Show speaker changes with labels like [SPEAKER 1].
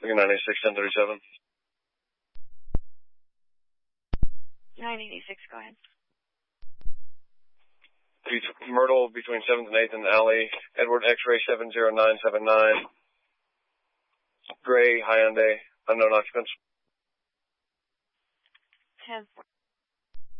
[SPEAKER 1] Looking 986, 1037.
[SPEAKER 2] 986, go ahead.
[SPEAKER 1] Myrtle between 7th and 8th in the alley. Edward X-ray 70979. Gray, Hyundai, unknown occupants.
[SPEAKER 2] 10